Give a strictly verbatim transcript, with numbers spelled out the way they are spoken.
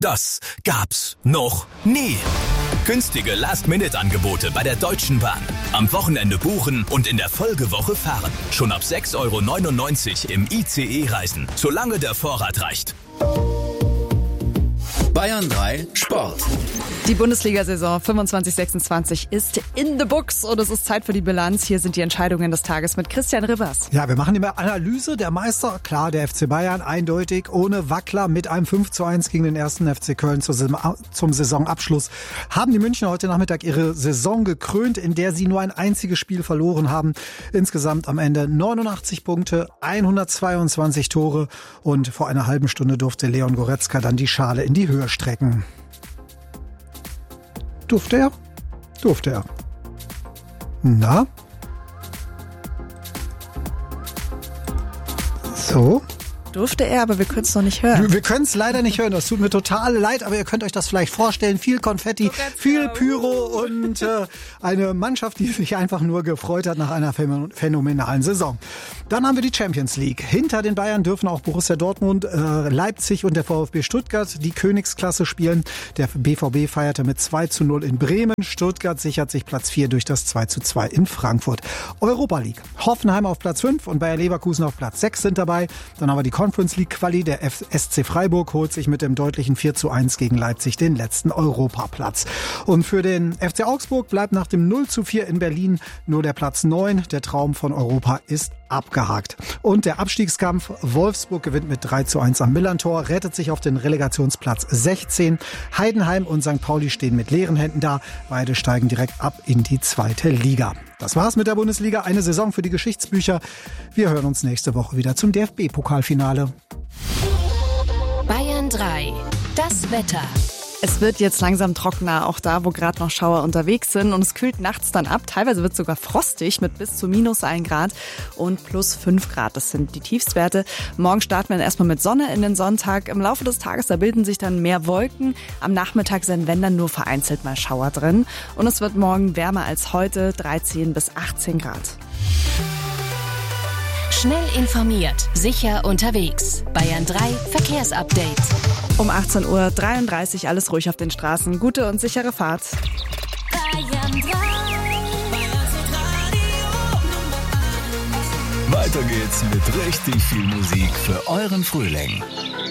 Das gab's noch nie. Günstige Last-Minute-Angebote bei der Deutschen Bahn. Am Wochenende buchen und in der Folgewoche fahren. Schon ab sechs Euro neunundneunzig im I C E-Reisen, solange der Vorrat reicht. Bayern drei Sport. Die Bundesliga-Saison fünfundzwanzig sechsundzwanzig ist in the books und es ist Zeit für die Bilanz. Hier sind die Entscheidungen des Tages mit Christian Ribbers. Ja, wir machen immer Analyse. Der Meister, klar, der F C Bayern, eindeutig, ohne Wackler, mit einem fünf zu eins gegen den ersten F C Köln zum Saisonabschluss. Haben die Münchner heute Nachmittag ihre Saison gekrönt, in der sie nur ein einziges Spiel verloren haben. Insgesamt am Ende neunundachtzig Punkte, hundertzweiundzwanzig Tore und vor einer halben Stunde durfte Leon Goretzka dann die Schale in die Höhe strecken. Durfte er? Durfte er. Na? So? Durfte er, aber wir können es noch nicht hören. Wir können es leider nicht hören, das tut mir total leid, aber ihr könnt euch das vielleicht vorstellen. Viel Konfetti, viel Pyro und äh, eine Mannschaft, die sich einfach nur gefreut hat nach einer phänomenalen Saison. Dann haben wir die Champions League. Hinter den Bayern dürfen auch Borussia Dortmund, äh, Leipzig und der VfB Stuttgart die Königsklasse spielen. Der B V B feierte mit zwei zu null in Bremen. Stuttgart sichert sich Platz vier durch das zwei zu zwei in Frankfurt. Europa League. Hoffenheim auf Platz fünf und Bayer Leverkusen auf Platz sechs sind dabei. Dann haben wir die Conference League Quali. Der S C Freiburg holt sich mit dem deutlichen vier zu eins gegen Leipzig den letzten Europaplatz. Und für den F C Augsburg bleibt nach dem null zu vier in Berlin nur der Platz neun. Der Traum von Europa ist abgehakt. Und der Abstiegskampf: Wolfsburg gewinnt mit drei zu eins am Millantor, rettet sich auf den Relegationsplatz sechzehn. Heidenheim und Sankt Pauli stehen mit leeren Händen da. Beide steigen direkt ab in die zweite Liga. Das war's mit der Bundesliga. Eine Saison für die Geschichtsbücher. Wir hören uns nächste Woche wieder zum D F B-Pokalfinale. Bayern drei. Das Wetter. Es wird jetzt langsam trockener, auch da, wo gerade noch Schauer unterwegs sind. Und es kühlt nachts dann ab. Teilweise wird es sogar frostig mit bis zu minus ein Grad und plus fünf Grad. Das sind die Tiefstwerte. Morgen starten wir dann erstmal mit Sonne in den Sonntag. Im Laufe des Tages, da bilden sich dann mehr Wolken. Am Nachmittag sind, wenn dann, nur vereinzelt mal Schauer drin. Und es wird morgen wärmer als heute, dreizehn bis achtzehn Grad. Schnell informiert, sicher unterwegs. Bayern drei Verkehrsupdate. Um achtzehn Uhr dreiunddreißig, alles ruhig auf den Straßen. Gute und sichere Fahrt. Bayern drei. Weiter geht's mit richtig viel Musik für euren Frühling.